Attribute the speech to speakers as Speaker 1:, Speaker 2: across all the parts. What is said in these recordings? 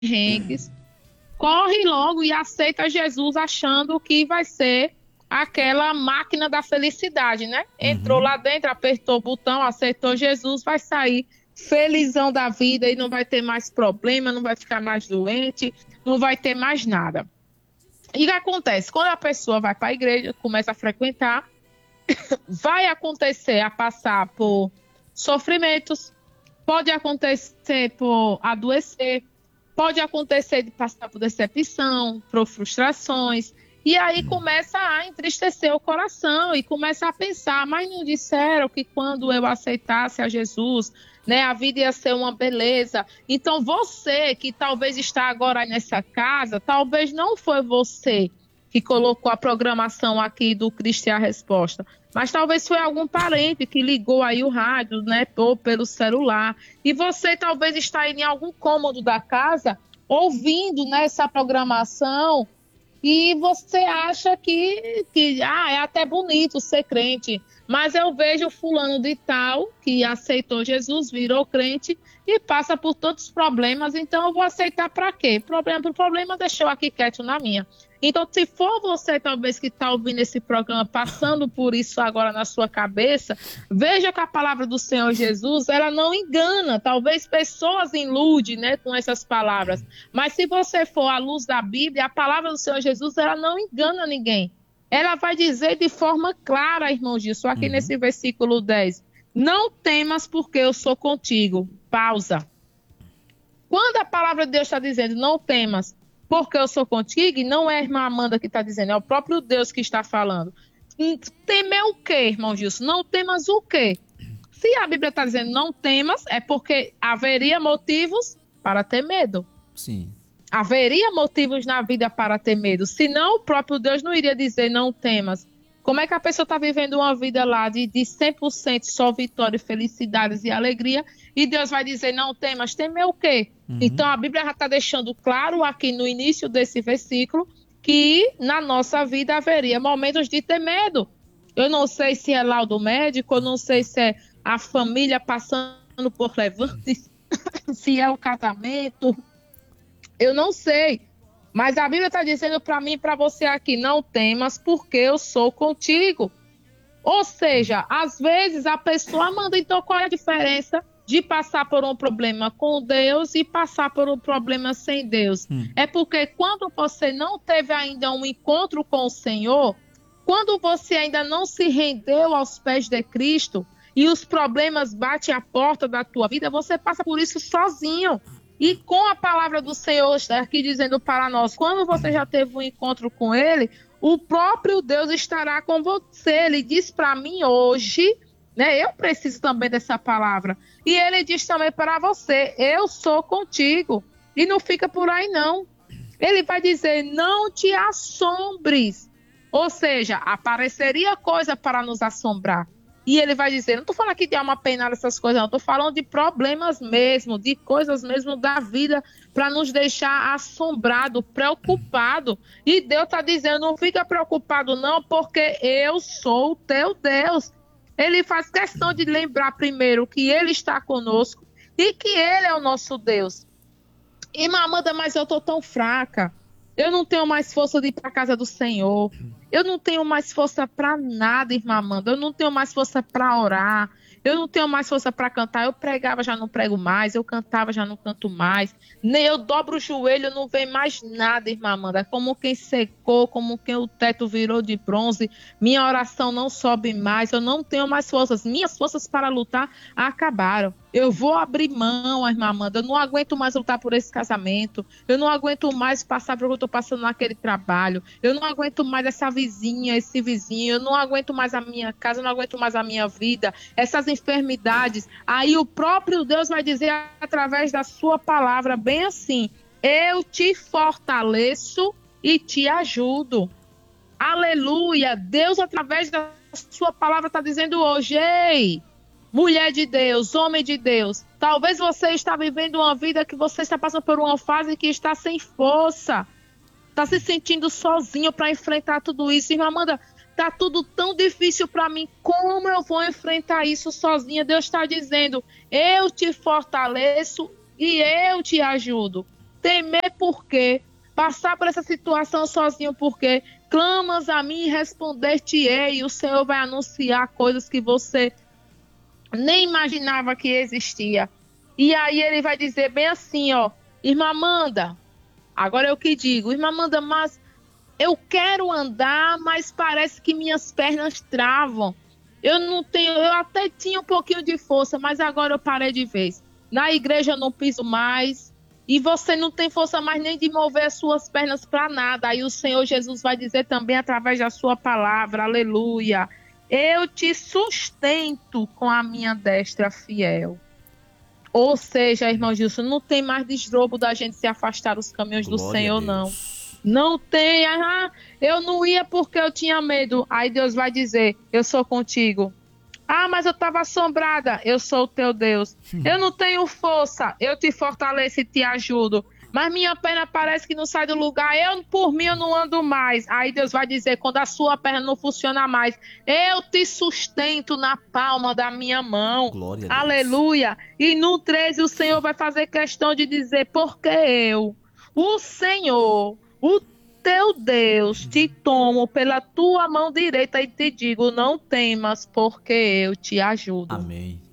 Speaker 1: perrengues, corre logo e aceita Jesus achando que vai ser aquela máquina da felicidade, né? Entrou
Speaker 2: Uhum.
Speaker 1: lá dentro, apertou o botão, aceitou Jesus, vai sair felizão da vida e não vai ter mais problema, não vai ficar mais doente, não vai ter mais nada. E o que acontece? Quando a pessoa vai para a igreja, começa a frequentar, vai acontecer a passar por sofrimentos, pode acontecer por adoecer, pode acontecer de passar por decepção, por frustrações, e aí começa a entristecer o coração e começa a pensar, mas não disseram que quando eu aceitasse a Jesus, né, a vida ia ser uma beleza. Então você que talvez está agora nessa casa, talvez não foi você que colocou a programação aqui do Cristo é a Resposta, mas talvez foi algum parente que ligou aí o rádio, né, ou pelo celular, e você talvez está aí em algum cômodo da casa ouvindo, né, essa programação e você acha que é até bonito ser crente, mas eu vejo fulano de tal que aceitou Jesus, virou crente e passa por tantos problemas, então eu vou aceitar para quê? Problema por problema, deixou aqui quieto na minha. Então, se for você, talvez, que está ouvindo esse programa, passando por isso agora na sua cabeça, veja que a palavra do Senhor Jesus, ela não engana. Talvez pessoas iludem, né, com essas palavras. Mas se você for à luz da Bíblia, a palavra do Senhor Jesus, ela não engana ninguém. Ela vai dizer de forma clara, irmão Gilson, aqui nesse versículo 10, não temas porque eu sou contigo. Pausa. Quando a palavra de Deus está dizendo não temas porque eu sou contigo, e não é a irmã Amanda que está dizendo, é o próprio Deus que está falando. Temer o quê, irmão Gilson? Não temas o quê? Se a Bíblia está dizendo não temas, é porque haveria motivos para ter medo.
Speaker 2: Sim.
Speaker 1: Haveria motivos na vida para ter medo. Senão, o próprio Deus não iria dizer não temas. Como é que a pessoa está vivendo uma vida lá de 100% só vitória, felicidades e alegria, e Deus vai dizer não temas, temer o quê? Então a Bíblia já está deixando claro aqui no início desse versículo que na nossa vida haveria momentos de ter medo. Eu não sei se é laudo médico, eu não sei se é a família passando por levantes, se é o casamento, eu não sei. Mas a Bíblia está dizendo para mim e para você aqui, não temas porque eu sou contigo. Ou seja, às vezes a pessoa manda, então qual é a diferença de passar por um problema com Deus e passar por um problema sem Deus? É porque quando você não teve ainda um encontro com o Senhor, quando você ainda não se rendeu aos pés de Cristo e os problemas batem à porta da tua vida, você passa por isso sozinho. E com a palavra do Senhor aqui dizendo para nós, quando você já teve um encontro com Ele, o próprio Deus estará com você. Ele diz para mim hoje, né? Eu preciso também dessa palavra. E Ele diz também para você, eu sou contigo. E não fica por aí não. Ele vai dizer, não te assombres. Ou seja, apareceria coisa para nos assombrar. E ele vai dizer, não estou falando aqui de alma penada, essas coisas, não. Estou falando de problemas mesmo, de coisas mesmo da vida para nos deixar assombrado, preocupado. E Deus está dizendo, não fica preocupado não, porque eu sou o teu Deus. Ele faz questão de lembrar primeiro que ele está conosco e que ele é o nosso Deus. Irmã Amanda, mas eu estou tão fraca. Eu não tenho mais força de ir para a casa do Senhor. Eu não tenho mais força para nada, irmã Amanda. Eu não tenho mais força para orar. Eu não tenho mais força para cantar. Eu pregava, já não prego mais. Eu cantava, já não canto mais. Nem eu dobro o joelho, não vem mais nada, irmã Amanda. Como quem secou, como quem o teto virou de bronze. Minha oração não sobe mais. Eu não tenho mais forças. Minhas forças para lutar acabaram. Eu vou abrir mão, irmã Amanda. Eu não aguento mais lutar por esse casamento. Eu não aguento mais passar pelo que eu estou passando naquele trabalho. Eu não aguento mais essa vizinha, esse vizinho. Eu não aguento mais a minha casa. Eu não aguento mais a minha vida. Essas enfermidades. Aí o próprio Deus vai dizer através da sua palavra, bem assim: eu te fortaleço e te ajudo. Aleluia! Deus, através da sua palavra, está dizendo hoje: ei, mulher de Deus, homem de Deus, talvez você está vivendo uma vida que você está passando por uma fase que está sem força, está se sentindo sozinho para enfrentar tudo isso. Irmã Amanda, está tudo tão difícil para mim, como eu vou enfrentar isso sozinha? Deus está dizendo, eu te fortaleço e eu te ajudo. Temer por quê? Passar por essa situação sozinho por quê? Clamas a mim e responder-te-ei. E o Senhor vai anunciar coisas que você nem imaginava que existia. E aí ele vai dizer bem assim, ó, irmã Amanda, agora eu que digo, irmã Amanda, mas eu quero andar, mas parece que minhas pernas travam. Eu até tinha um pouquinho de força, mas agora eu parei de vez. Na igreja eu não piso mais, e você não tem força mais nem de mover as suas pernas para nada. Aí o Senhor Jesus vai dizer também através da sua palavra, aleluia, eu te sustento com a minha destra fiel. Ou seja, irmão Gilson, não tem mais desdobro da gente se afastar dos caminhos do Senhor, não. Não tem, eu não ia porque eu tinha medo. Aí Deus vai dizer, eu sou contigo. Mas eu estava assombrada, eu sou o teu Deus. Eu não tenho força, eu te fortaleço e te ajudo. Mas minha perna parece que não sai do lugar, por mim eu não ando mais. Aí Deus vai dizer, quando a sua perna não funciona mais, eu te sustento na palma da minha mão. Glória a Deus. Aleluia. E no 13 o Senhor vai fazer questão de dizer, porque eu, o Senhor, o teu Deus, te tomo pela tua mão direita e te digo, não temas, porque eu te ajudo.
Speaker 2: Amém.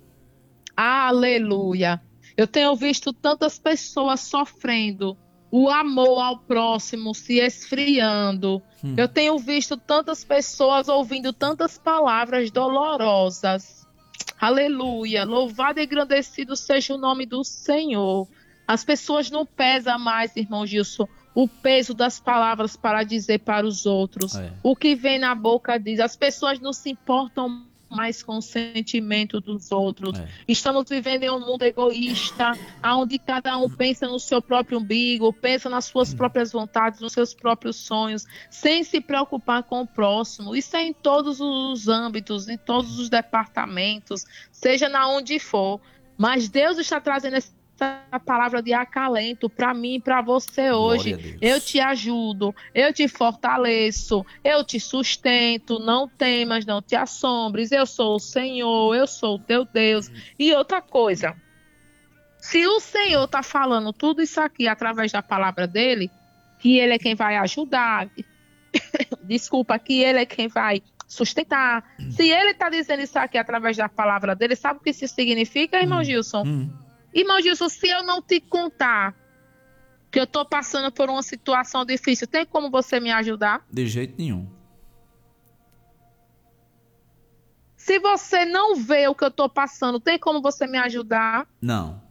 Speaker 1: Aleluia. Eu tenho visto tantas pessoas sofrendo, o amor ao próximo se esfriando. Eu tenho visto tantas pessoas ouvindo tantas palavras dolorosas. Aleluia. Louvado e engrandecido seja o nome do Senhor. As pessoas não pesam mais, irmão Gilson, o peso das palavras para dizer para os outros. O que vem na boca diz. As pessoas não se importam mais com o sentimento dos outros. Estamos vivendo em um mundo egoísta, onde cada um pensa no seu próprio umbigo, pensa nas suas próprias vontades, nos seus próprios sonhos, sem se preocupar com o próximo. Isso é em todos os âmbitos, em todos os departamentos, seja na onde for. Mas Deus está trazendo essa palavra de acalento para mim e para você hoje. Eu te ajudo, eu te fortaleço, eu te sustento, não temas, não te assombres, eu sou o Senhor, eu sou o teu Deus. E outra coisa, se o Senhor está falando tudo isso aqui através da palavra dele, que ele é quem vai ajudar, desculpa, que ele é quem vai sustentar, se ele está dizendo isso aqui através da palavra dele, sabe o que isso significa, irmão Gilson? Irmão Gilson, se eu não te contar que eu estou passando por uma situação difícil, tem como você me ajudar?
Speaker 2: De jeito nenhum.
Speaker 1: Se você não vê o que eu estou passando, tem como você me ajudar?
Speaker 2: Não.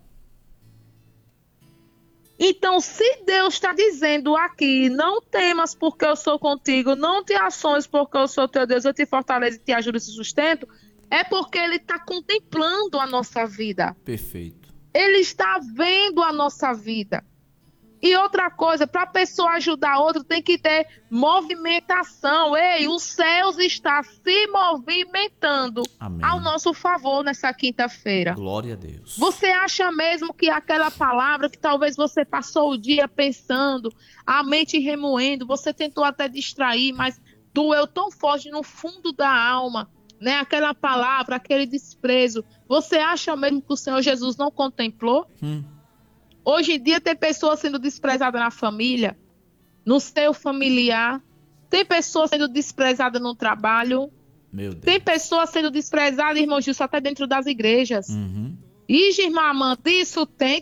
Speaker 1: Então, se Deus está dizendo aqui, não temas porque eu sou contigo, não te ações porque eu sou teu Deus, eu te fortaleço, te ajudo e te sustento, é porque ele está contemplando a nossa vida.
Speaker 2: Perfeito.
Speaker 1: Ele está vendo a nossa vida. E outra coisa, para a pessoa ajudar outro, tem que ter movimentação. Ei, os céus está se movimentando ao nosso favor nessa quinta-feira.
Speaker 2: Glória a Deus.
Speaker 1: Você acha mesmo que aquela palavra que talvez você passou o dia pensando, a mente remoendo, você tentou até distrair, mas doeu tão forte no fundo da alma, né? Aquela palavra, aquele desprezo. Você acha mesmo que o Senhor Jesus não contemplou? Hoje em dia tem pessoas sendo desprezadas na família, no seio familiar. Tem pessoas sendo desprezadas no trabalho.
Speaker 2: Meu Deus.
Speaker 1: Tem pessoas sendo desprezadas, irmão Gilson, até dentro das igrejas. Ixi, irmã Amanda, isso tem?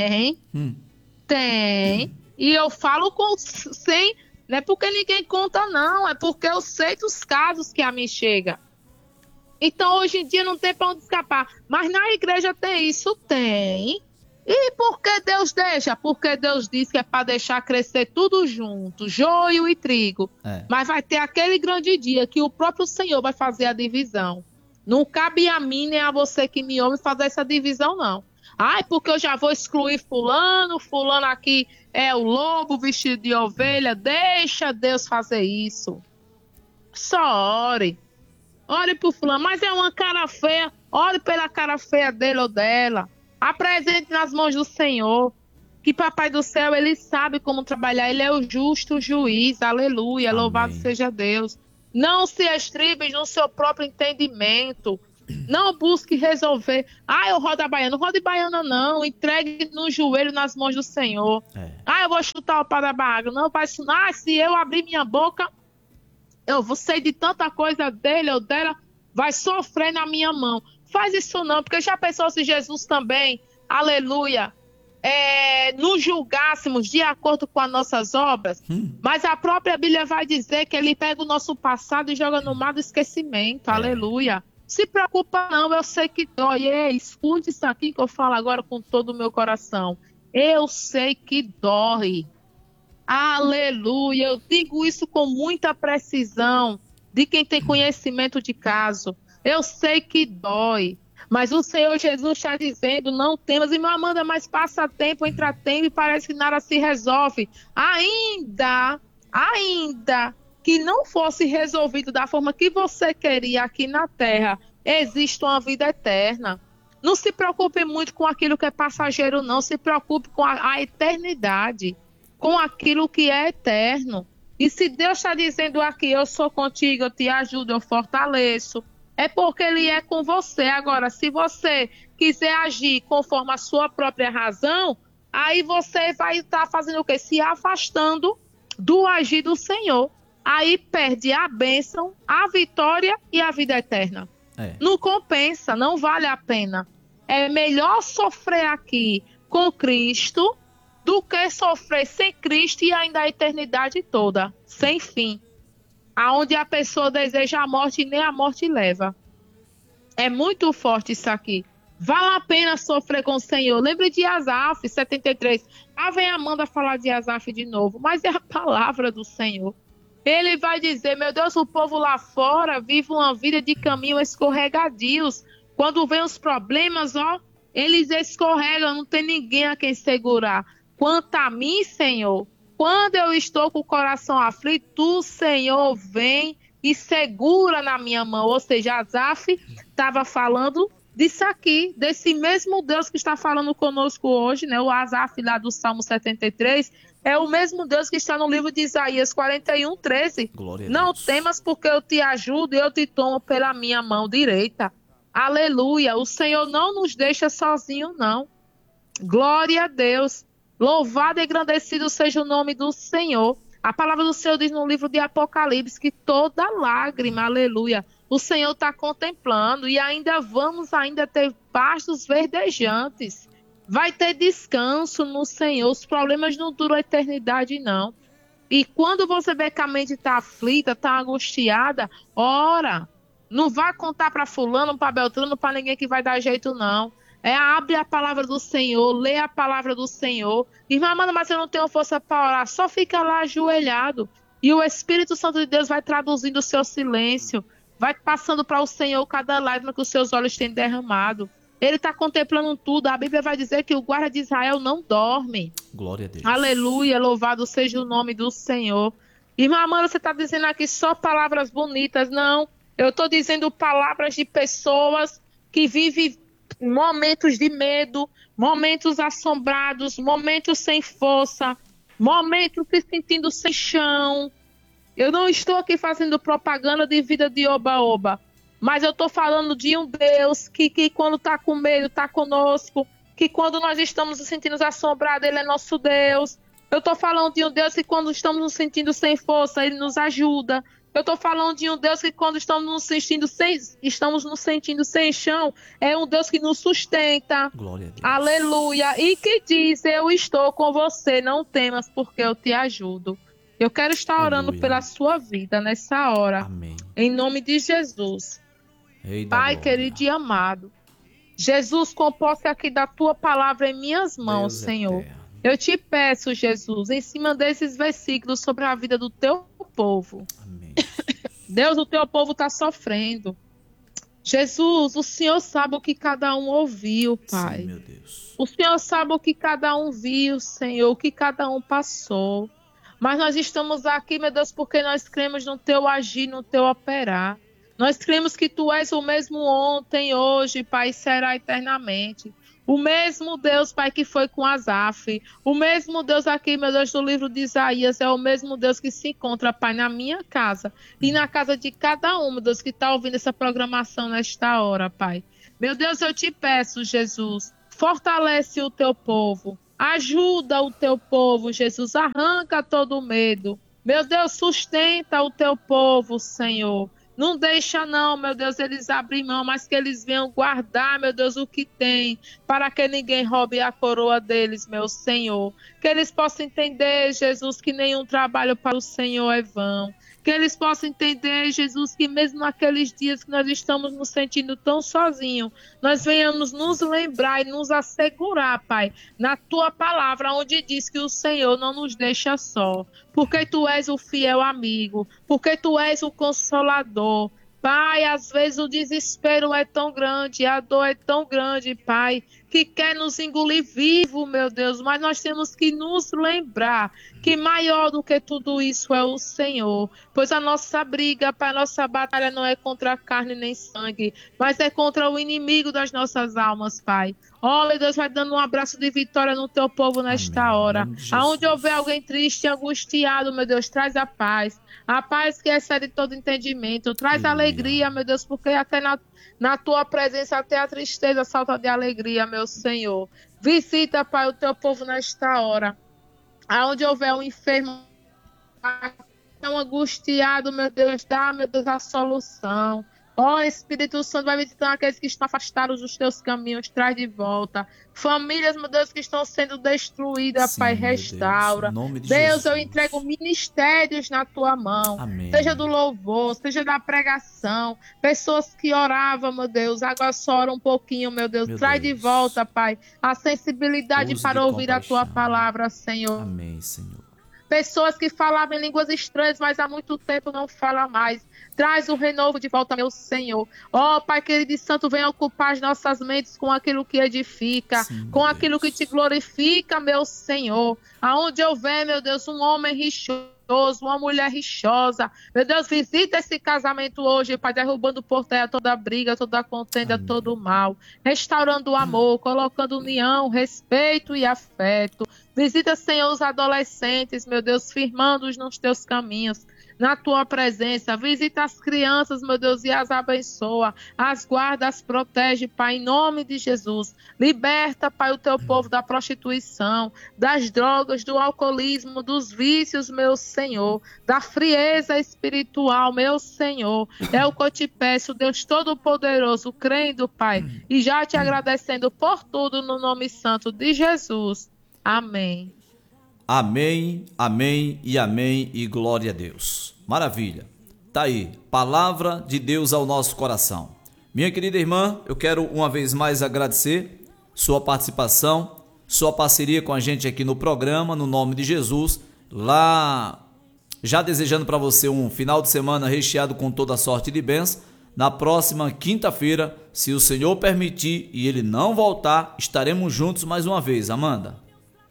Speaker 1: Tem. E eu falo sem... Não é porque ninguém conta, não. É porque eu sei dos casos que a mim chega. Então, hoje em dia não tem para onde escapar. Mas na igreja tem isso? Tem. E por que Deus deixa? Porque Deus diz que é para deixar crescer tudo junto, joio e trigo. Mas vai ter aquele grande dia que o próprio Senhor vai fazer a divisão. Não cabe a mim nem a você que me ouve fazer essa divisão, não. Porque eu já vou excluir fulano aqui é o lobo vestido de ovelha. Deixa Deus fazer isso. Só ore. Ore por fulano, mas é uma cara feia. Ore pela cara feia dele ou dela. Apresente nas mãos do Senhor. Que Papai do Céu, Ele sabe como trabalhar. Ele é o justo juiz. Aleluia. Amém. Louvado seja Deus. Não se estribem no seu próprio entendimento. Não busque resolver. Eu rodo a baiana. Não rode baiana, não. Entregue no joelho, nas mãos do Senhor. Eu vou chutar o pau da barraca. Não vai. Se eu abrir minha boca, eu vou sei de tanta coisa dele ou dela, vai sofrer na minha mão. Faz isso não, porque já pensou se Jesus também, aleluia, nos julgássemos de acordo com as nossas obras? Mas a própria Bíblia vai dizer que ele pega o nosso passado e joga no mar do esquecimento. Aleluia. Se preocupa não, eu sei que dói. Ei, escute isso aqui que eu falo agora com todo o meu coração. Eu sei que dói. Aleluia. Eu digo isso com muita precisão de quem tem conhecimento de caso. Eu sei que dói. Mas o Senhor Jesus está dizendo, não temas. E meu Amanda, mas passa tempo, entra tempo e parece que nada se resolve. Ainda que não fosse resolvido da forma que você queria aqui na Terra, existe uma vida eterna. Não se preocupe muito com aquilo que é passageiro, não. Se preocupe com a eternidade, com aquilo que é eterno. E se Deus está dizendo aqui, eu sou contigo, eu te ajudo, eu fortaleço, é porque Ele é com você. Agora, se você quiser agir conforme a sua própria razão, aí você vai estar fazendo o quê? Se afastando do agir do Senhor. Aí perde a bênção, a vitória e a vida eterna. Não compensa, não vale a pena. É melhor sofrer aqui com Cristo do que sofrer sem Cristo e ainda a eternidade toda, sem fim. Aonde a pessoa deseja a morte e nem a morte leva. É muito forte isso aqui. Vale a pena sofrer com o Senhor. Lembre de Asaf, 73. Vem Amanda falar de Asaf de novo, mas é a palavra do Senhor. Ele vai dizer, meu Deus, o povo lá fora vive uma vida de caminho escorregadios. Quando vem os problemas, eles escorregam, não tem ninguém a quem segurar. Quanto a mim, Senhor, quando eu estou com o coração aflito, tu, Senhor, vem e segura na minha mão. Ou seja, Asaf estava falando disso aqui, desse mesmo Deus que está falando conosco hoje, né? O Asaf lá do Salmo 73, é o mesmo Deus que está no livro de Isaías 41, 13. Não temas porque eu te ajudo e eu te tomo pela minha mão direita. Aleluia, o Senhor não nos deixa sozinho, não. Glória a Deus. Louvado e engrandecido seja o nome do Senhor. A palavra do Senhor diz no livro de Apocalipse que toda lágrima, aleluia, o Senhor está contemplando e vamos ter pastos verdejantes. Vai ter descanso no Senhor. Os problemas não duram a eternidade, não. E quando você vê que a mente está aflita, está angustiada, ora, não vai contar para fulano, para Beltrano, para ninguém que vai dar jeito, não. Abre a palavra do Senhor, lê a palavra do Senhor. Irmã Amanda, mas eu não tenho força para orar. Só fica lá ajoelhado. E o Espírito Santo de Deus vai traduzindo o seu silêncio. Vai passando para o Senhor cada lágrima que os seus olhos têm derramado. Ele está contemplando tudo. A Bíblia vai dizer que o guarda de Israel não dorme.
Speaker 2: Glória a Deus.
Speaker 1: Aleluia, louvado seja o nome do Senhor. Irmã Amanda, você está dizendo aqui só palavras bonitas. Não, eu estou dizendo palavras de pessoas que vivem momentos de medo, momentos assombrados, momentos sem força, momentos se sentindo sem chão. Eu não estou aqui fazendo propaganda de vida de oba-oba, mas eu estou falando de um Deus que quando está com medo, está conosco, que quando nós estamos nos sentindo assombrados, Ele é nosso Deus. Eu estou falando de um Deus que quando estamos nos sentindo sem força, Ele nos ajuda. Eu estou falando de um Deus que quando estamos nos sentindo sem chão, é um Deus que nos sustenta.
Speaker 2: Glória a Deus.
Speaker 1: Aleluia. E que diz, eu estou com você, não temas, porque eu te ajudo. Eu quero estar orando pela sua vida nessa hora.
Speaker 2: Amém.
Speaker 1: Em nome de Jesus. Pai querido e amado, Jesus, com posse aqui da tua palavra em minhas mãos,
Speaker 2: Deus
Speaker 1: Senhor.
Speaker 2: Eterno.
Speaker 1: Eu te peço, Jesus, em cima desses versículos sobre a vida do teu povo.
Speaker 2: Amém.
Speaker 1: Deus, o teu povo está sofrendo. Jesus, o Senhor sabe o que cada um ouviu, Pai.
Speaker 2: Sim, meu Deus.
Speaker 1: O Senhor sabe o que cada um viu, Senhor, o que cada um passou. Mas nós estamos aqui, meu Deus, porque nós cremos no teu agir, no teu operar. Nós cremos que tu és o mesmo ontem, hoje, Pai, e será eternamente. O mesmo Deus, Pai, que foi com Asaf. O mesmo Deus aqui, meu Deus, do livro de Isaías, é o mesmo Deus que se encontra, Pai, na minha casa e na casa de cada um, meu Deus, que está ouvindo essa programação nesta hora, Pai. Meu Deus, eu te peço, Jesus, fortalece o teu povo. Ajuda o teu povo, Jesus. Arranca todo o medo. Meu Deus, sustenta o teu povo, Senhor. Não deixa não, meu Deus, eles abrirem mão, mas que eles venham guardar, meu Deus, o que tem, para que ninguém roube a coroa deles, meu Senhor. Que eles possam entender, Jesus, que nenhum trabalho para o Senhor é vão. Que eles possam entender, Jesus, que mesmo naqueles dias que nós estamos nos sentindo tão sozinhos, nós venhamos nos lembrar e nos assegurar, Pai, na Tua palavra, onde diz que o Senhor não nos deixa só, porque Tu és o fiel amigo, porque Tu és o consolador. Pai, às vezes o desespero é tão grande, a dor é tão grande, Pai, que quer nos engolir vivo, meu Deus, mas nós temos que nos lembrar que maior do que tudo isso é o Senhor, pois a nossa briga, Pai, a nossa batalha não é contra a carne nem sangue, mas é contra o inimigo das nossas almas, Pai. Oh, meu Deus, vai dando um abraço de vitória no teu povo nesta
Speaker 2: Amém.
Speaker 1: hora. Aonde houver alguém triste, angustiado, meu Deus, traz a paz que excede todo entendimento. Traz alegria, meu Deus, porque até na tua presença até a tristeza salta de alegria, meu Senhor. Visita, Pai, o teu povo nesta hora. Aonde houver um enfermo, tão angustiado, meu Deus, dá, meu Deus, a solução. Ó, Espírito Santo, vai visitando aqueles que estão afastados dos teus caminhos, traz de volta. Famílias, meu Deus, que estão sendo destruídas,
Speaker 2: Sim,
Speaker 1: Pai,
Speaker 2: meu
Speaker 1: restaura.
Speaker 2: Deus, em nome de
Speaker 1: Deus,
Speaker 2: Jesus.
Speaker 1: eu entrego ministérios na tua mão.
Speaker 2: Amém.
Speaker 1: Seja do louvor, seja da pregação. Pessoas que oravam, meu Deus, agora só oram um pouquinho, meu Deus.
Speaker 2: Meu
Speaker 1: Traz
Speaker 2: Deus.
Speaker 1: de volta, Pai, a sensibilidade
Speaker 2: Use
Speaker 1: para
Speaker 2: de
Speaker 1: ouvir a tua
Speaker 2: compaixão.
Speaker 1: palavra, Senhor.
Speaker 2: Amém, Senhor.
Speaker 1: Pessoas que falavam em línguas estranhas, mas há muito tempo não falam mais. Traz o renovo de volta, meu Senhor. Ó, Pai querido e santo, venha ocupar as nossas mentes com aquilo que edifica,
Speaker 2: Sim,
Speaker 1: com
Speaker 2: meu
Speaker 1: aquilo que
Speaker 2: Deus.
Speaker 1: te glorifica, meu Senhor. Aonde houver, meu Deus, um homem rixoso, uma mulher rixosa. Meu Deus, visita esse casamento hoje, Pai, derrubando por terra toda briga, toda contenda,
Speaker 2: Amém.
Speaker 1: todo mal. Restaurando o amor, colocando união, respeito e afeto. Visita, Senhor, os adolescentes, meu Deus, firmando-os nos teus caminhos, na tua presença. Visita as crianças, meu Deus, e as abençoa. As guarda, as protege, Pai, em nome de Jesus. Liberta, Pai, o teu povo da prostituição, das drogas, do alcoolismo, dos vícios, meu Senhor, da frieza espiritual, meu Senhor. É o que eu te peço, Deus Todo-Poderoso, crendo, Pai, e já te agradecendo por tudo no nome santo de Jesus. Amém.
Speaker 2: Amém, amém e amém e glória a Deus. Maravilha. Tá aí, palavra de Deus ao nosso coração. Minha querida irmã, eu quero uma vez mais agradecer sua participação, sua parceria com a gente aqui no programa, no nome de Jesus. Lá, já desejando para você um final de semana recheado com toda sorte de bênçãos. Na próxima quinta-feira, se o Senhor permitir e Ele não voltar, estaremos juntos mais uma vez, Amanda.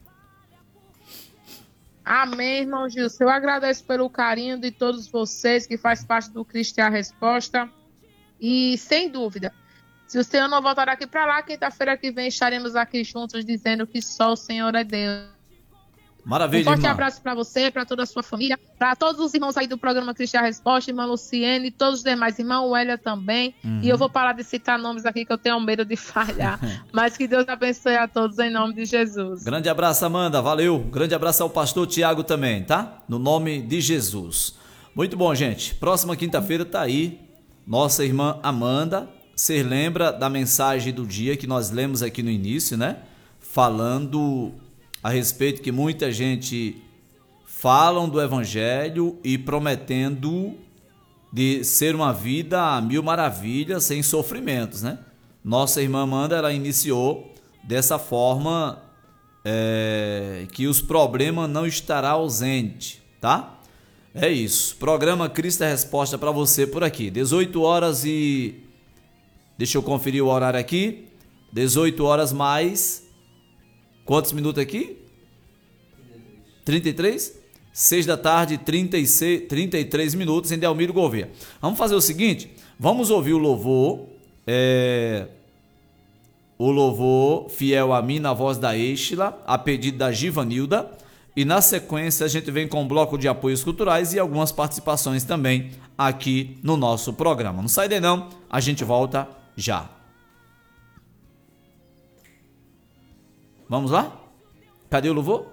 Speaker 1: Amém, irmão Gilson. Eu agradeço pelo carinho de todos vocês que faz parte do Cristo é a Resposta. E, sem dúvida, se o Senhor não voltar aqui para lá, quinta-feira que vem estaremos aqui juntos dizendo que só o Senhor é Deus.
Speaker 2: Maravilha,
Speaker 1: Um forte
Speaker 2: irmã.
Speaker 1: abraço para você, para toda a sua família, para todos os irmãos aí do programa Cristo é a Resposta, irmã Luciene, todos os demais, irmão Wélia também. E eu vou parar de citar nomes aqui que eu tenho medo de falhar. Mas que Deus abençoe a todos em nome de Jesus.
Speaker 2: Grande abraço, Amanda, valeu. Grande abraço ao pastor Tiago também, tá? No nome de Jesus. Muito bom, gente. Próxima quinta-feira tá aí nossa irmã Amanda. Você lembra da mensagem do dia que nós lemos aqui no início, né? Falando a respeito que muita gente falam do evangelho e prometendo de ser uma vida a mil maravilhas, sem sofrimentos, né? Nossa irmã Amanda, ela iniciou dessa forma que os problemas não estarão ausentes, tá? É isso. Programa Cristo é Resposta para você por aqui. 18 horas e... Deixa eu conferir o horário aqui. 18 horas mais... Quantos minutos aqui? 33? 6 da tarde, 33 minutos em Delmiro Gouveia. Vamos fazer o seguinte, vamos ouvir o louvor o louvor Fiel a Mim, na voz da Êxila, a pedido da Givanilda. E na sequência a gente vem com um bloco de apoios culturais e algumas participações também aqui no nosso programa. Não sai daí não, a gente volta já. Vamos lá? Cadê o louvor?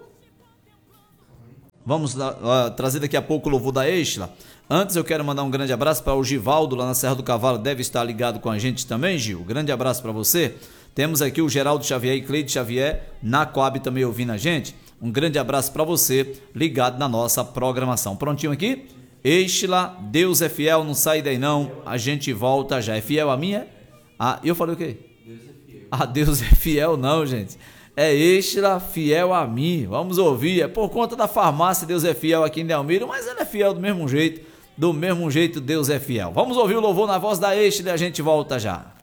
Speaker 2: Vamos trazer daqui a pouco o louvor da Êxila. Antes eu quero mandar um grande abraço para o Givaldo lá na Serra do Cavalo, deve estar ligado com a gente também, Gil. Grande abraço para você. Temos aqui o Geraldo Xavier e Cleide Xavier na Coab também ouvindo a gente. Um grande abraço para você, ligado na nossa programação. Prontinho aqui? Êxila, Deus é fiel, não sai daí não, a gente volta já. É fiel a minha? Ah, eu falei o quê? Deus é fiel. Ah, Deus é fiel não, gente. É Êxila, fiel a mim. Vamos ouvir, é por conta da farmácia Deus é fiel aqui em Delmiro, mas ele é fiel do mesmo jeito Deus é fiel. Vamos ouvir o louvor na voz da Êxila e a gente volta já.